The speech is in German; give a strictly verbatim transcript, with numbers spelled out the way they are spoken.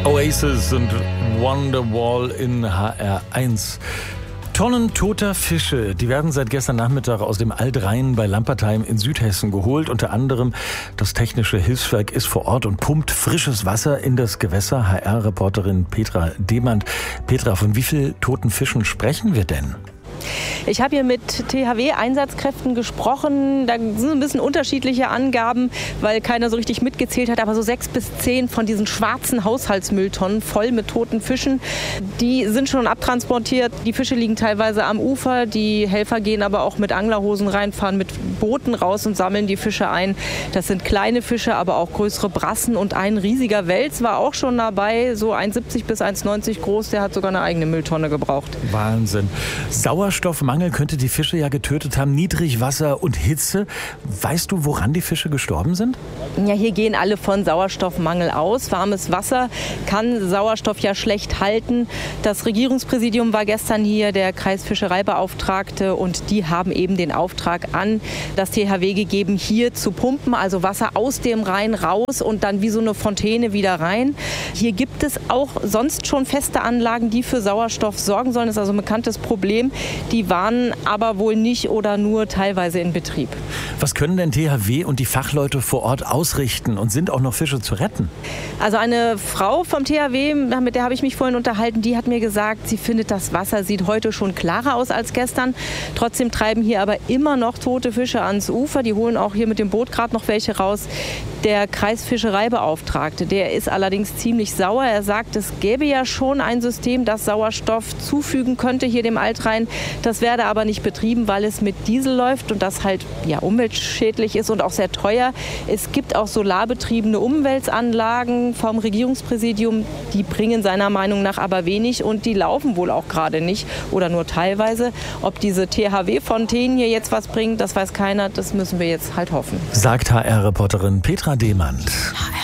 Oasis und Wonderwall in H R eins. Tonnen toter Fische, die werden seit gestern Nachmittag aus dem Altrhein bei Lampertheim in Südhessen geholt. Unter anderem das Technische Hilfswerk ist vor Ort und pumpt frisches Wasser in das Gewässer. H R-Reporterin Petra Demand. Petra, von wie vielen toten Fischen sprechen wir denn? Ich habe hier mit T H W-Einsatzkräften gesprochen. Da sind ein bisschen unterschiedliche Angaben, weil keiner so richtig mitgezählt hat. Aber so sechs bis zehn von diesen schwarzen Haushaltsmülltonnen voll mit toten Fischen, die sind schon abtransportiert. Die Fische liegen teilweise am Ufer. Die Helfer gehen aber auch mit Anglerhosen rein, fahren mit Booten raus und sammeln die Fische ein. Das sind kleine Fische, aber auch größere Brassen. Und ein riesiger Wels war auch schon dabei, so eins siebzig bis eins neunzig groß. Der hat sogar eine eigene Mülltonne gebraucht. Wahnsinn. Sauerstoffmangel könnte die Fische ja getötet haben, Niedrigwasser und Hitze. Weißt du, woran die Fische gestorben sind? Ja, hier gehen alle von Sauerstoffmangel aus. Warmes Wasser kann Sauerstoff ja schlecht halten. Das Regierungspräsidium war gestern hier, der Kreisfischereibeauftragte, und die haben eben den Auftrag an das T H W gegeben, hier zu pumpen, also Wasser aus dem Rhein raus und dann wie so eine Fontäne wieder rein. Hier gibt es auch sonst schon feste Anlagen, die für Sauerstoff sorgen sollen. Das ist also ein bekanntes Problem. Die waren aber wohl nicht oder nur teilweise in Betrieb. Was können denn T H W und die Fachleute vor Ort ausrichten und sind auch noch Fische zu retten? Also eine Frau vom T H W, mit der habe ich mich vorhin unterhalten, die hat mir gesagt, sie findet, das Wasser sieht heute schon klarer aus als gestern. Trotzdem treiben hier aber immer noch tote Fische ans Ufer. Die holen auch hier mit dem Boot gerade noch welche raus. Der Kreisfischereibeauftragte, der ist allerdings ziemlich sauer. Er sagt, es gäbe ja schon ein System, das Sauerstoff zufügen könnte hier dem Altrhein. Das werde aber nicht betrieben, weil es mit Diesel läuft und das halt ja umweltschädlich ist und auch sehr teuer. Es gibt auch solarbetriebene Umweltanlagen vom Regierungspräsidium. Die bringen seiner Meinung nach aber wenig und die laufen wohl auch gerade nicht oder nur teilweise. Ob diese T H W-Fontänen hier jetzt was bringen, das weiß keiner. Das müssen wir jetzt halt hoffen. Sagt H R-Reporterin Petra Demand.